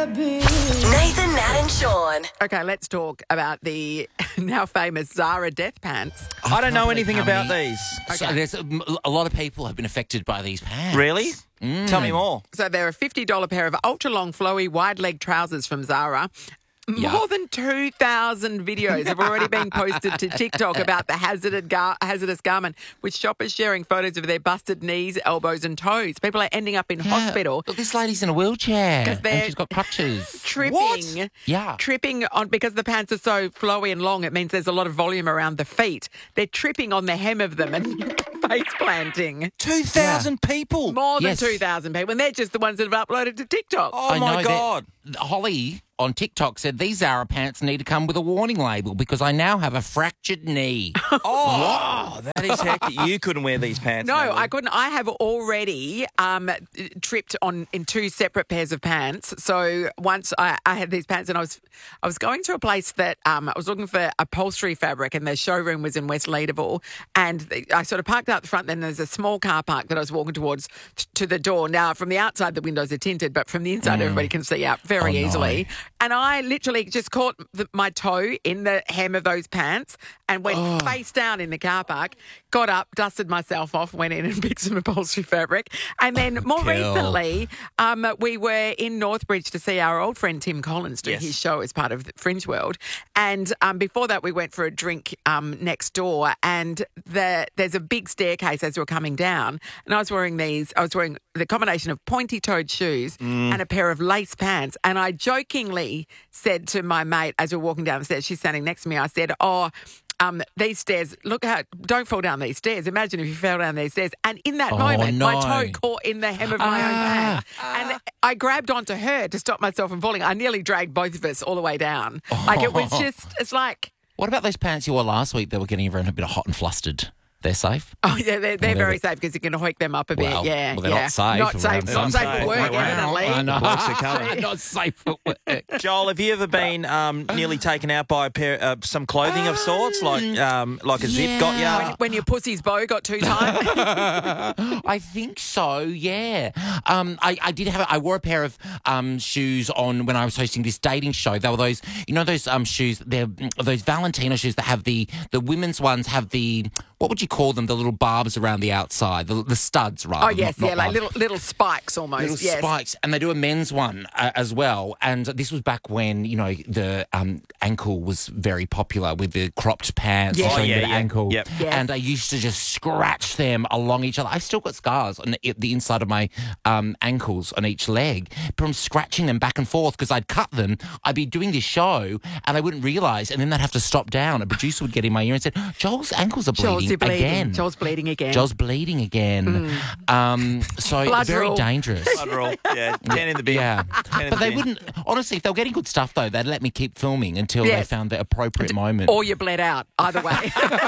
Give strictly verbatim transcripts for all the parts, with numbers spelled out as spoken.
rather be. Nathan, Nat and Sean. Okay, let's talk about the now famous Zara death pants. I don't know anything How about many- these. So Okay. there's a, a lot of people have been affected by these pants. Really? Tell me more. So they're a fifty dollars pair of ultra-long, flowy, wide-leg trousers from Zara. Yeah. More than two thousand videos have already been posted to TikTok about the hazardous, gar- hazardous garment, with shoppers sharing photos of their busted knees, elbows and toes. People are ending up in Yeah. hospital Look, this lady's in a wheelchair 'Cause they're- and she's got crutches. tripping. What? Yeah. Tripping on, because the pants are so flowy and long, it means there's a lot of volume around the feet. They're tripping on the hem of them and face planting. two thousand people. More than Yes. two thousand people. And they're just the ones that have uploaded to TikTok. Oh, I my know that- God. Holly on TikTok said these Zara pants need to come with a warning label because I now have a fractured knee. Oh, that is hectic. You couldn't wear these pants. No, Natalie. I couldn't. I have already um, tripped on in two separate pairs of pants. So once I, I had these pants, and I was I was going to a place that um, I was looking for upholstery fabric, and their showroom was in West Leederville, and the, I sort of parked out the front. Then there's a small car park that I was walking towards t- to the door. Now from the outside, the windows are tinted, but from the inside, everybody can see out very Oh, no. easily. And I literally just caught the, my toe in the hem of those pants and went face down in the car park, got up, dusted myself off, went in and picked some upholstery fabric. And then more Cool. recently, um, we were in Northbridge to see our old friend Tim Collins do Yes. his show as part of the Fringe World. And um, before that, we went for a drink um, next door, and the, there's a big staircase as we were coming down. And I was wearing these, I was wearing the combination of pointy-toed shoes and a pair of lace pants. And I jokingly said to my mate as we were walking down the stairs, she's standing next to me, I said, oh, um, these stairs, look how, don't fall down these stairs. Imagine if you fell down these stairs. And in that Oh, moment, my no. toe caught in the hem of my own Ah. pants. And I grabbed onto her to stop myself from falling. I nearly dragged both of us all the way down. Like it was just, it's like, What about those pants you wore last week that were getting everyone a bit hot and flustered? They're safe? oh yeah, they're, they're very safe because you can hoik them up a bit. Well, yeah, well, they're yeah. not safe Not safe. around Not some safe days. for work, Wow. evidently. I know. Blokes are coming. Not safe for work. Joel, have you ever been um, nearly taken out by a pair of some clothing of sorts, like um, like a zip got Yeah. you? When your pussy's bow got too tight. I think so, yeah. Um, I, I did have, I wore a pair of um, shoes on when I was hosting this dating show. They were those, you know, those um, shoes, they're those Valentino shoes that have the, the women's ones have the, what would you call them? The little barbs around the outside, the, the studs, right? Oh yes, Not- yeah, not like barbs. little little spikes almost. Little yes. spikes, and they do a men's one uh, as well. And this was back when, you know, the um, ankle was very popular with the cropped pants Yeah. showing Oh, yeah, the yeah. ankle. Yep. Yes. And I used to just scratch them along each other. I've still got scars on the, the inside of my um, ankles on each leg from scratching them back and forth because I'd cut them. I'd be doing this show and I wouldn't realise, and then they'd have to stop down. A producer would get in my ear and said, Joel's ankles are bleeding, Joel's you're bleeding. again. Joel's bleeding again. Joel's bleeding again. Um, so Blood very rule. dangerous. Blood roll. Yeah, ten in the bin. Yeah. ten in But the they bin. wouldn't, honestly, if they were getting good stuff, though, they'd let me keep filming until they Yes. found the appropriate moment. Or you bled out. Either way.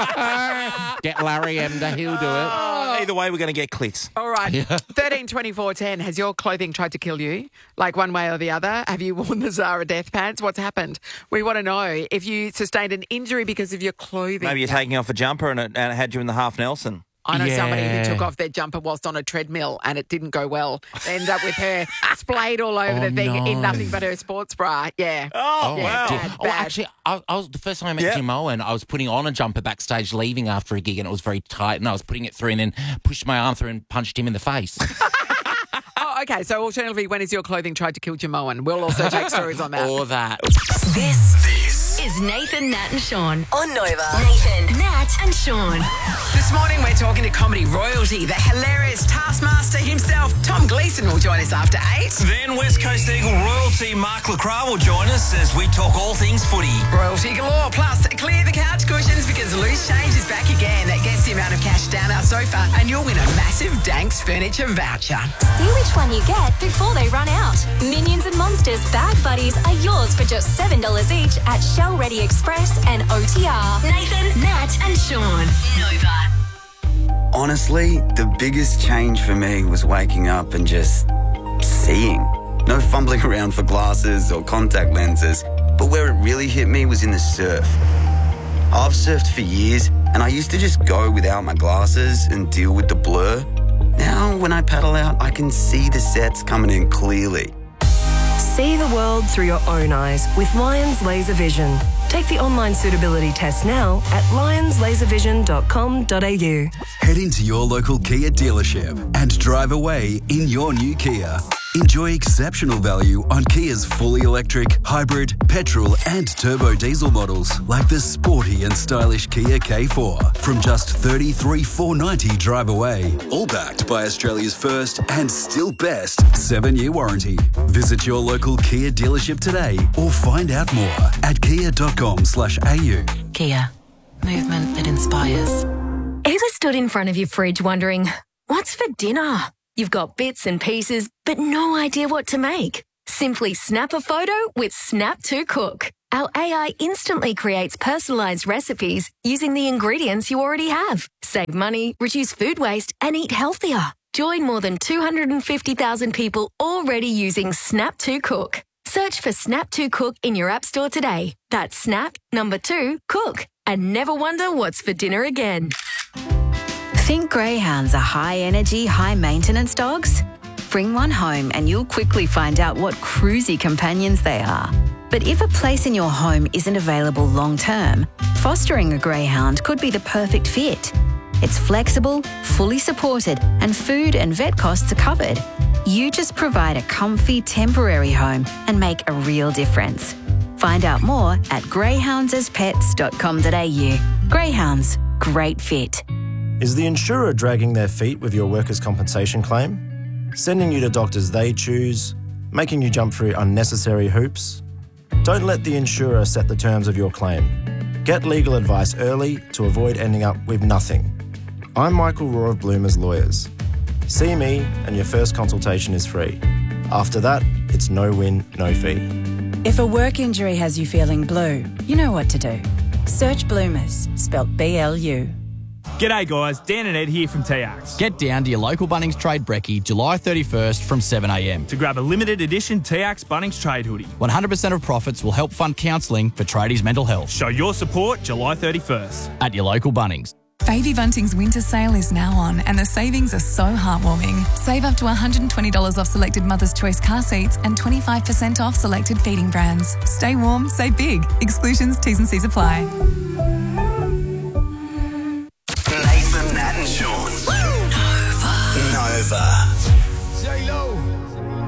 Get Larry Emder, he'll do it. Oh, either way, we're going to get clits. All right. thirteen twenty-four ten. Has your clothing tried to kill you? Like one way or the other? Have you worn the Zara death pants? What's happened? We want to know if you sustained an injury because of your clothing. Maybe you're taking off a jumper and it, and it had you in the half Nelson. I know somebody who Yeah. took off their jumper whilst on a treadmill and it didn't go well. They ended up with her splayed all over Oh, the thing in no. nothing but her sports bra. Yeah. Oh, Yeah, wow. bad, Oh, bad. actually, I, I was the first time I met Yeah. Jim Owen, I was putting on a jumper backstage, leaving after a gig, and it was very tight, and I was putting it through, and then pushed my arm through and punched him in the face. Oh, okay. So alternatively, when has your clothing tried to kill Jamoan? We'll also take stories on that. or that. This This is Nathan, Nat and Sean on Nova. Nathan, Nat and Sean. This morning we're talking to comedy royalty. The hilarious taskmaster himself, Tom Gleeson, will join us after eight. Then West Coast Eagle royalty Mark Lacroix will join us as we talk all things footy. Royalty galore. Plus, clear the couch cushions because Loose Change is back again. That gets the amount of cash down our sofa and you'll win a massive Danks furniture voucher. See which one you get before they run out. Minions and Monsters Bag Buddies are yours for just seven dollars each at Shell Ready Express and O T R. Nathan, Nat and Sean. Nova. Honestly, the biggest change for me was waking up and just seeing. No fumbling around for glasses or contact lenses, but where it really hit me was in the surf. I've surfed for years, and I used to just go without my glasses and deal with the blur. Now, when I paddle out, I can see the sets coming in clearly. See the world through your own eyes with Lions Laser Vision. Take the online suitability test now at lions laser vision dot com dot a u. Head into your local Kia dealership and drive away in your new Kia. Enjoy exceptional value on Kia's fully electric, hybrid, petrol and turbo diesel models like the sporty and stylish Kia K four from just thirty-three thousand four hundred ninety dollars drive away. All backed by Australia's first and still best seven-year warranty. Visit your local Kia dealership today or find out more at kia dot com slash a u. Kia. Movement that inspires. Ever stood in front of your fridge wondering, what's for dinner? You've got bits and pieces, but no idea what to make. Simply snap a photo with Snap to Cook. Our A I instantly creates personalised recipes using the ingredients you already have. Save money, reduce food waste, and eat healthier. Join more than two hundred fifty thousand people already using Snap to Cook. Search for Snap to Cook in your app store today. That's Snap, number two, Cook. And never wonder what's for dinner again. Think greyhounds are high-energy, high-maintenance dogs? Bring one home and you'll quickly find out what cruisy companions they are. But if a place in your home isn't available long-term, fostering a greyhound could be the perfect fit. It's flexible, fully supported, and food and vet costs are covered. You just provide a comfy, temporary home and make a real difference. Find out more at greyhounds as pets dot com dot a u. Greyhounds, great fit. Is the insurer dragging their feet with your workers' compensation claim? Sending you to doctors they choose? Making you jump through unnecessary hoops? Don't let the insurer set the terms of your claim. Get legal advice early to avoid ending up with nothing. I'm Michael Rohr of Bloomers Lawyers. See me and your first consultation is free. After that, it's no win, no fee. If a work injury has you feeling blue, you know what to do. Search Bloomers, spelt B L U. G'day guys, Dan and Ed here from T Axe. Get down to your local Bunnings Trade Brekkie July thirty-first from seven a m to grab a limited edition T Axe Bunnings Trade hoodie. one hundred percent of profits will help fund counselling for tradies' mental health. Show your support July thirty-first. At your local Bunnings. Baby Bunting's winter sale is now on and the savings are so heartwarming. Save up to one hundred twenty dollars off selected Mother's Choice car seats and twenty-five percent off selected feeding brands. Stay warm, save big. Exclusions, T's and C's apply.